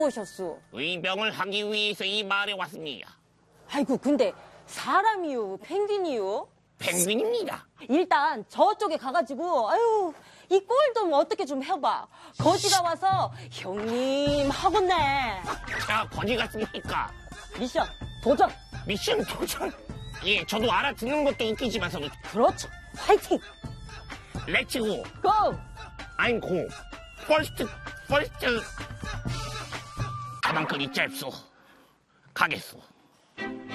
오셨소? 의병을 하기 위해서 이 마을에 왔습니다. 아이고, 근데 사람이요, 펭귄이요? 펭귄입니다. 일단 저쪽에 가가지고, 아유, 이 꼴 좀 어떻게 좀 해봐. 거지가 와서 형님 하겠네. 자, 거지 같습니까? 미션 도전. 미션 도전. 예, 저도 알아듣는 것도 웃기지만서도 그렇죠. 화이팅. 렛츠고. 고. I'm go. 퍼스트. 가방끈이 짧소. 가겠소.